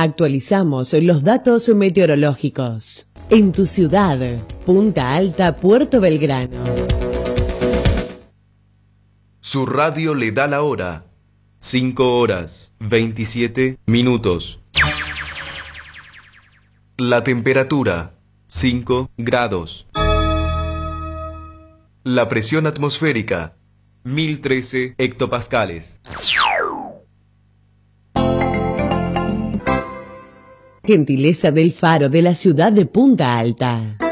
Actualizamos los datos meteorológicos. En tu ciudad, Punta Alta, Puerto Belgrano. Su radio le da la hora. 5:27. La temperatura, 5 grados. La presión atmosférica, 1013 hectopascales. Gentileza del Faro de la ciudad de Punta Alta.